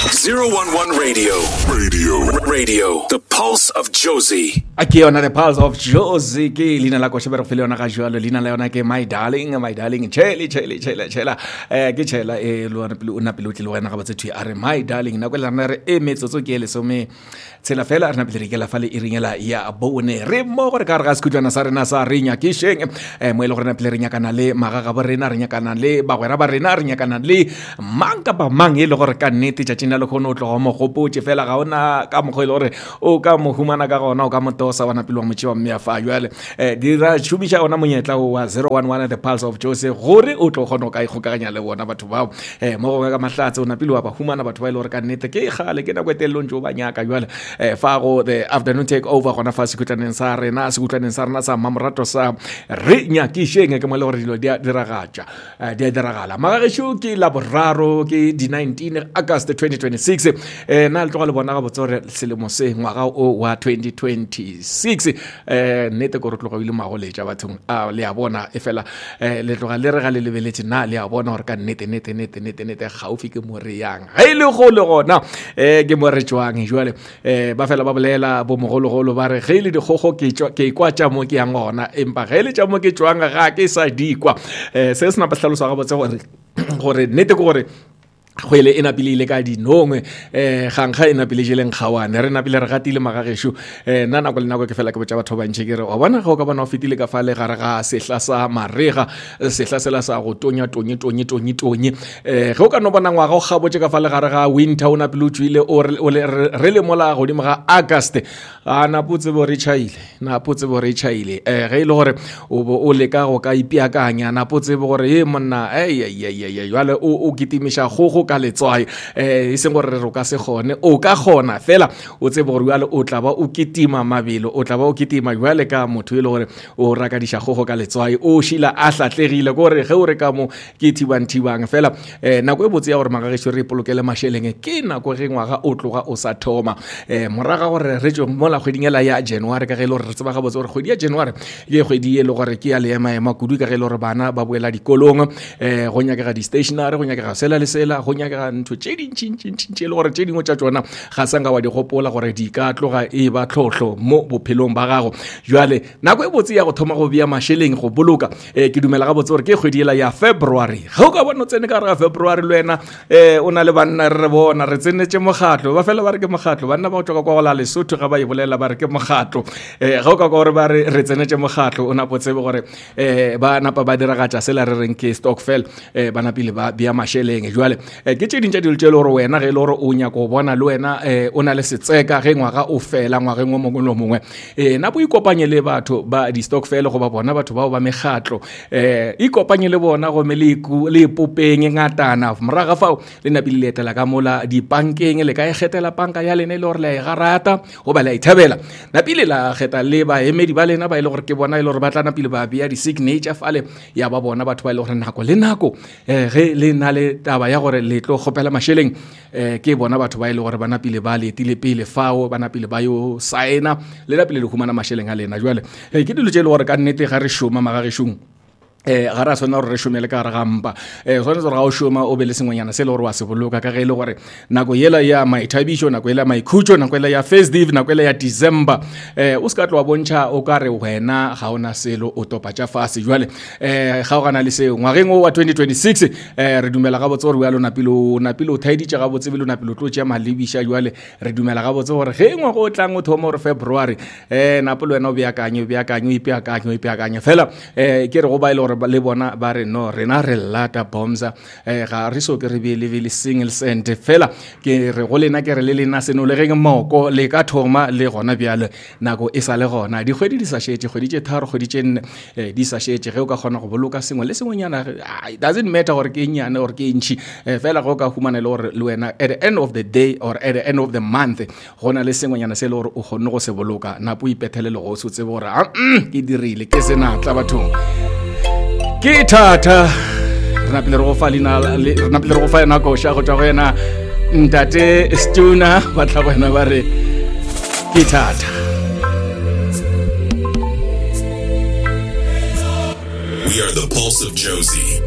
011 Radio. The Pulse of Jozi. Ke yona the Pulse of Jozi ke lina la koshebere go fele yona ga jwalo lina la yona ke my darling chela ke chela lo na pele o wena ga batse are my darling na kwela re metsotso ke le some tsela fela re na pele re ke la fale e ringela ya bone re mo gore ka re ga skutlwana sa rena sa rinya ke sheng mo ile gore na pele re nyakana le magaga ba rena re nyakana le bagwera ba rena re nyakana le mang ka ba mang ile gore ka nnete tja tsena le khono o tlo mo gopotse fela ga ona ka mo go ile gore o ka mo humana ka gona o ka motosa wana pele wa motse wa mme ya fa jwale dira tshubisha ona monyetla wa 011 the Pulse of Jozi gore o tlo gona ka ikgokaganya le bona batho bao mo go ka mahlatse ona pele wa ba humana batho ba ile gore ka nnete ke gale ke na kwetelo ntjo ba nyaka jwale fa go the afternoon take over gona fa sekutlaneng sa rena sa mamrato sa re nyakisheng ke mo le gore dilo di diragala magagesho ke la boraro ke di 19 August 2026 na le tloga le bona ga botsore selemo se ngwaga o wa 2026 nete go re tloga ile magoletša bathong le a bona e fela le tloga le re ga le lebeletse na le a bona gore ka nete gaufi ke more yang ga ile go le gona ke more tswang jwale ba fela ba bolela bo mogologolo ba re ge ile digogo ke ikwa tša mo ke yang gona empa ge ile tša mo ke tswang ga ke sa dikwa se se na ba hlalosa ga botse gore nete go gore goile ena pele ile ka dinongwe gangga ena pele jeleng khawane re na pele re gatile magagesho nna go le nako ke fela ke botsa batho ba ntse ke re wa bona go ka bona o fitile ka fale gare ga sehla sa marega sehla sela sa go tonya go ka no bona ngwa go gabotse ka fale gare ga winter ona pele o tswile o re le mola go dimo ga August na putse bo re chaile ge ile gore o le ka go ka ipiakanya na putse bo gore monna jwale o kitimisha go ka letswai e seng gore re ka se gone o ka gona fela o tsebe gore jwale o tla ba o kitima mabelo o tla ba o kitima jwale ka motho ile gore o raka di shagogo ka letswai o shila a hlatlegile gore ge o re ka mo kitibang fela nako e botse ya gore magagesho re polokele masheleng ke nako ge ngwaga o tloga o sa thoma moraga gore re tšwe mola kgwedingela ya January ka ge ile gore re tseba ga botse gore kgwedi ya January ke kgwedi ile gore ke ya le ema kudu ka ge ile gore bana ba boela dikolong go nyakega di stationary go nyakega sela le sela go nyakega ntho tše dintšintši le gore tše dingwe tša tsona ga sanga wa di gopola gore di ka tloga e ba tlhotlho mo bophelong ba gago jwale nako e botse ya go thoma go bia masheleng go boloka ke dumela ga botse gore ke kgwedi ya February ga o ka bona o tsene ka re ga February le wena o na le banna re bona re tsenetse mogatlo ba fela ba re ke mogatlo banna ba go tloka kwa go la Lesotho ga ba e bolela ba re ke mogatlo ga o ka gore ba re tsenetse mogatlo o na botsebe gore ba napa ba diragatša sela re reng ke stokvel ba napile ba bia masheleng jwale ke tše dintša dilo tše le gore wena ge le gore o nyaka go bona le wena o na le setseka ge ngwaga o fela ngwageng o mongwe le mongwe napo ikopanye le batho ba di-stokvel go ba bona batho bao ba megatlo ikopanye le bona gome le ipopeng ngatana moraga fao le napile le etela ka mola dipankeng le ka egetela panka ya lena le gore la e garata go ba la ithabela napile la geta le baemedi ba lena ba ile gore ke bona ile gore ba tla napile ba bia di-signature fale ya ba bona batho ba ile gore nako le nako ge le na le taba ya gore le tlo gopela masheleng ke bona batho ba ile gore bana pile ba letile pele fao bana pile ba yo saena le la pile le humana masheleng a lena jwale ke dilo tše le gore ka nnete ga re shoma magageshung ga ra sona re šomele ka re gampa sone gore ga o šoma o be le sengwenyana se le gore wa se boloka ka ge ile gore nako yela ya maithabišo nako yela maikhutšo nako yela ya festive nako yela ya December o se ka tlo wa bontšha o ka re wena ga ona selo o topa tša fase jwale ga o gana le seo ngwageng o wa 2026 re dumela ga botse gore jalo napile o thaeditše ga botse bile o napile o tlo tšea malebiša jwale re dumela ga botse gore ge ngwaga o tlang o thoma gore February napo le wena o beakanye fela ke re go ba ile gore le bona ba re no rena re lata bombsa ga re so ke re be le single cent fela ke re go lena ke re le lena seno le geng moko le ka thoma le gona bjale nako e sa le gona di kgwedi di sa shetse kgwedi tše tharo kgwedi tše nne di sa shetse ge o ka kgona go boloka sengwe le sengwenyana it doesn't matter gore ke nyane or ke ntši fela go ka humana le gore le wena at the end of the day or at the end of the month gona le sengwenyana se le gore o kgonne go se boloka napo ipethele le go se tsebe gore ke dirile ke senatla bathong ke thata re napile re go fa nako sha go tšwa go yena ntate Stuna ba tla go yena ba re ke thata. We are the Pulse of Jozi.